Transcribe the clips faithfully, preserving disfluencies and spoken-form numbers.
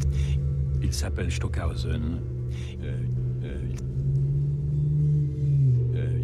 Il s'appelle Stockhausen. Euh, euh, euh,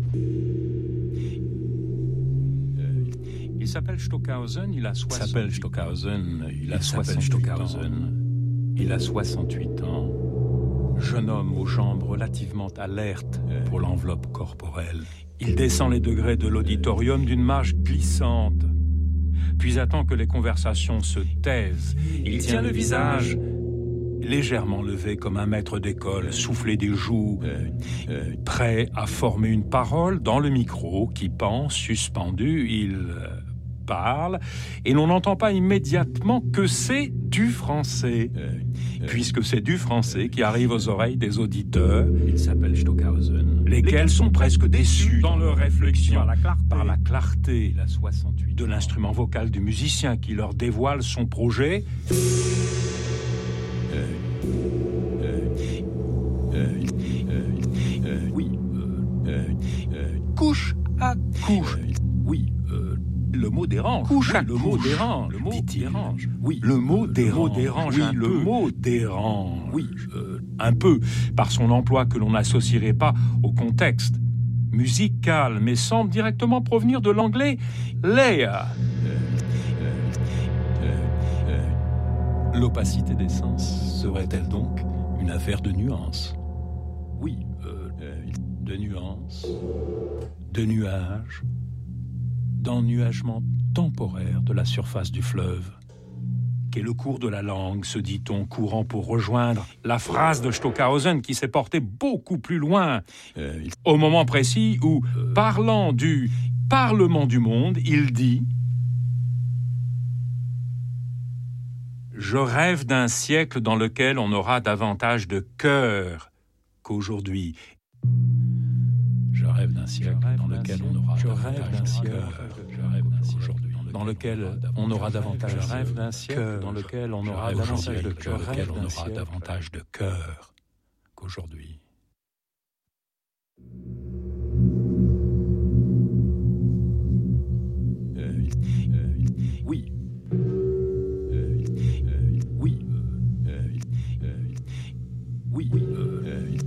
euh, il s'appelle Stockhausen, il a soixante-huit s'appelle Stockhausen, il a soixante-huit ans. Il a soixante-huit ans. Jeune homme aux jambes relativement alertes pour l'enveloppe corporelle. Il descend les degrés de l'auditorium d'une marche glissante, puis attend que les conversations se taisent. Il tient le visage légèrement levé comme un maître d'école, soufflé des joues, euh, euh, prêt à former une parole dans le micro qui pend, suspendu. Il euh, parle et l'on n'entend pas immédiatement que c'est du français, euh, euh, puisque c'est du français qui arrive aux oreilles des auditeurs. Il s'appelle Stockhausen, lesquels sont presque déçus dans leur réflexion par la clarté, par la clarté la soixante-huit de l'instrument vocal du musicien qui leur dévoile son projet. Euh, euh, euh, euh, euh, oui, euh, euh, euh, couche à couche. Euh, oui, euh, le mot dérange. Couche à oui, le couche. Mot dérange. Le mot dérange. Oui, le mot dérange. Le mot dérange. Oui, le peu. Mot dérange. Oui, euh, un peu par son emploi que l'on n'associerait pas au contexte musical, mais semble directement provenir de l'anglais layer. L'opacité des sens serait-elle donc une affaire de nuances? Oui, euh, de nuances, de nuages, d'ennuagement temporaire de la surface du fleuve, qu'est le cours de la langue, se dit-on, courant pour rejoindre la phrase de Stockhausen qui s'est portée beaucoup plus loin, euh, au moment précis où, euh, parlant du Parlement du monde, il dit: je rêve d'un siècle dans lequel on aura davantage de cœur qu'aujourd'hui. Je rêve d'un siècle dans lequel on aura davantage de cœur. Je rêve d'un siècle dans lequel on aura davantage de cœur. Je rêve d'un siècle dans lequel on aura davantage de cœur. On aura davantage de cœur qu'aujourd'hui. Euh, euh, oui.